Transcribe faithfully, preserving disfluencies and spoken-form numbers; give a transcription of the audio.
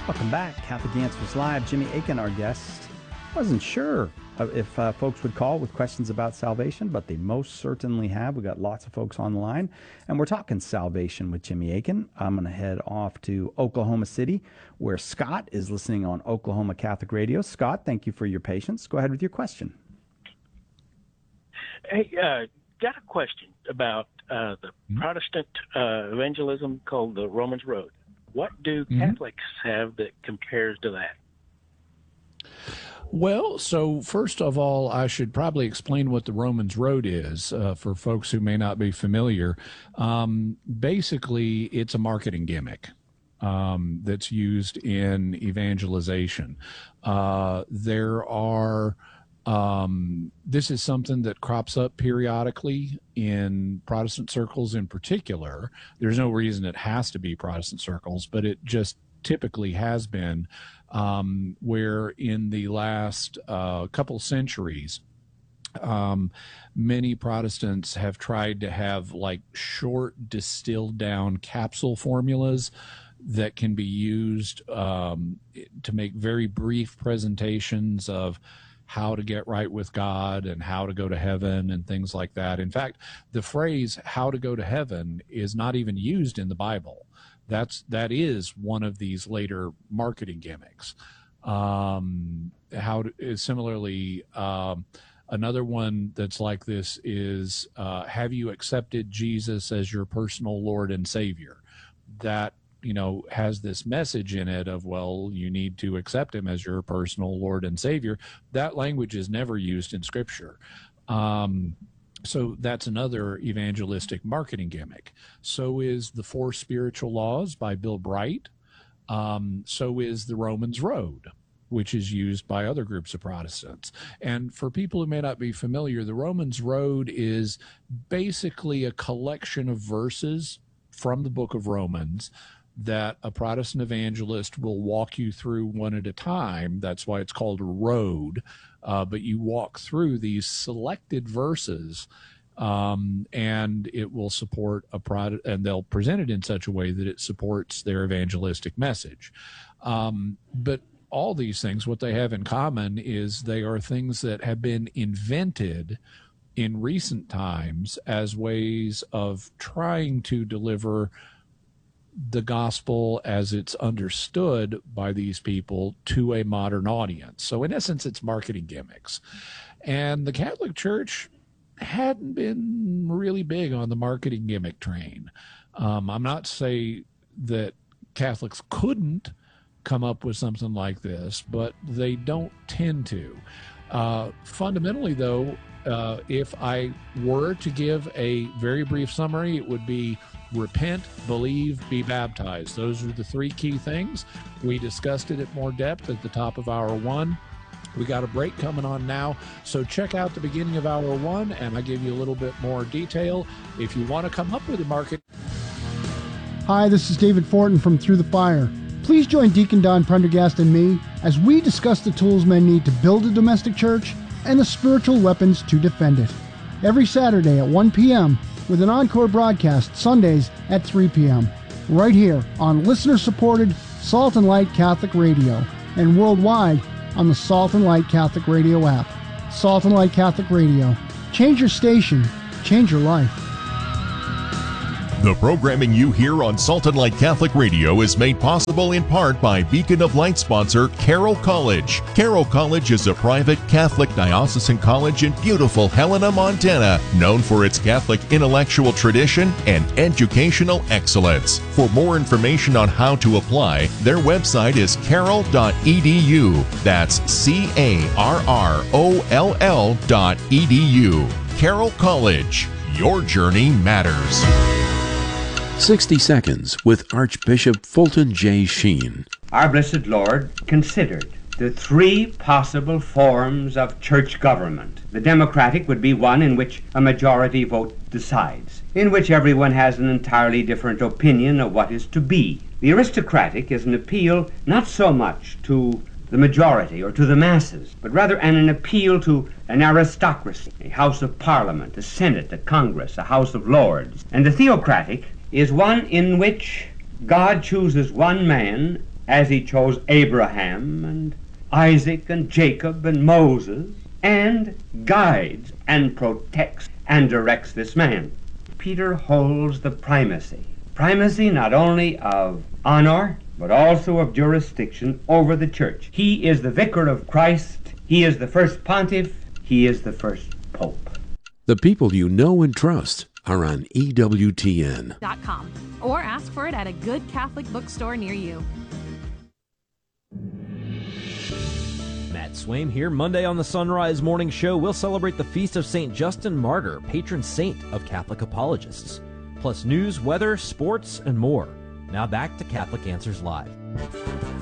Welcome back. Catholic Answers Live. Jimmy Akin, our guest. Wasn't sure if uh, folks would call with questions about salvation, but they most certainly have. We got lots of folks on the line, and we're talking salvation with Jimmy Akin. I'm going to head off to Oklahoma City, where Scott is listening on Oklahoma Catholic Radio. Scott, thank you for your patience. Go ahead with your question. Hey, uh, got a question about uh, the mm-hmm. Protestant uh, evangelism called the Romans Road. What do mm-hmm. Catholics have that compares to that? Well, so first of all, I should probably explain what the Romans Road is uh, for folks who may not be familiar. Um, basically, it's a marketing gimmick um, that's used in evangelization. Uh, there are Um, this is something that crops up periodically in Protestant circles in particular. There's no reason it has to be Protestant circles, but it just typically has been, um, where in the last uh, couple centuries, um, many Protestants have tried to have like short distilled down capsule formulas that can be used um, to make very brief presentations of how to get right with God and how to go to heaven and things like that. In fact, the phrase how to go to heaven is not even used in the Bible. That's, that is one of these later marketing gimmicks. Um, how to, similarly, um, another one that's like this is, uh, have you accepted Jesus as your personal Lord and Savior? That, you know, has this message in it of, well, you need to accept him as your personal Lord and Savior. That language is never used in Scripture. Um, so that's another evangelistic marketing gimmick. So is the Four Spiritual Laws by Bill Bright. Um, so is the Romans Road, which is used by other groups of Protestants. And for people who may not be familiar, the Romans Road is basically a collection of verses from the book of Romans that a Protestant evangelist will walk you through one at a time. That's why it's called a road. Uh, but you walk through these selected verses, um, and it will support a product, and they'll present it in such a way that it supports their evangelistic message. Um, but all these things, what they have in common is they are things that have been invented in recent times as ways of trying to deliver the gospel as it's understood by these people to a modern audience. So in essence, it's marketing gimmicks. And the Catholic Church hadn't been really big on the marketing gimmick train. Um, I'm not saying that Catholics couldn't come up with something like this, but they don't tend to. Uh, fundamentally, though, uh, if I were to give a very brief summary, it would be repent, believe, be baptized. Those are the three key things. We discussed it at more depth at the top of hour one. We got a break coming on now, so check out the beginning of hour one, and I give you a little bit more detail. If you want to come up with a market. Hi, this is David Fortin from Through the Fire. Please join Deacon Don Prendergast and me as we discuss the tools men need to build a domestic church and the spiritual weapons to defend it. Every Saturday at one p.m., with an encore broadcast Sundays at three p.m. right here on listener-supported Salt and Light Catholic Radio and worldwide on the Salt and Light Catholic Radio app. Salt and Light Catholic Radio. Change your station. Change your life. The programming you hear on Salt and Light Catholic Radio is made possible in part by Beacon of Light sponsor Carroll College. Carroll College is a private Catholic diocesan college in beautiful Helena, Montana, known for its Catholic intellectual tradition and educational excellence. For more information on how to apply, their website is carroll dot e d u. That's C A R R O L L dot E D U. Carroll College. Your journey matters. sixty seconds with Archbishop Fulton J. Sheen. Our blessed Lord considered the three possible forms of church government. The democratic would be one in which a majority vote decides, in which everyone has an entirely different opinion of what is to be. The aristocratic is an appeal not so much to the majority or to the masses, but rather an, an appeal to an aristocracy, a House of Parliament, a Senate, a Congress, a House of Lords. And the theocratic is one in which God chooses one man as he chose Abraham and Isaac and Jacob and Moses, and guides and protects and directs this man. Peter holds the primacy. Primacy not only of honor, but also of jurisdiction over the church. He is the vicar of Christ. He is the first pontiff. He is the first pope. The people you know and trust are on E W T N dot com, or ask for it at a good Catholic bookstore near you. Matt Swaim here. Monday on the Sunrise Morning Show, we'll celebrate the feast of Saint Justin Martyr, patron saint of Catholic apologists. Plus news, weather, sports, and more. Now back to Catholic Answers Live.